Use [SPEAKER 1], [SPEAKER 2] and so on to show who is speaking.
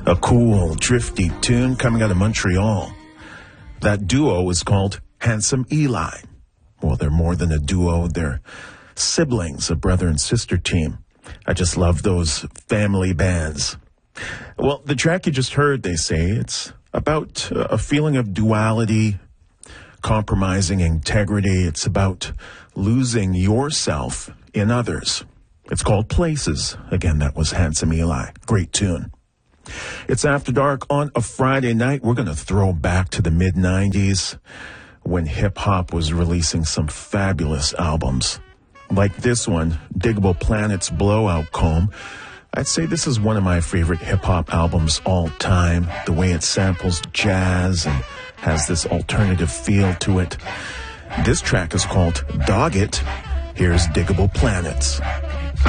[SPEAKER 1] A cool, drifty tune coming out of Montreal. That duo is called Handsome Eli. Well, they're more than a duo. They're siblings, a brother and sister team. I just love those family bands. Well, the track you just heard, they say, it's about a feeling of duality, compromising integrity. It's about losing yourself in others. It's called Places. Again, that was Handsome Eli. Great tune. It's After Dark on a Friday night. We're going to throw back to the mid-90s when hip-hop was releasing some fabulous albums. Like this one, Digable Planet's Blowout Comb. I'd say this is one of my favorite hip-hop albums all time. The way it samples jazz and has this alternative feel to it. This track is called Dog It. Here's Digable Planets.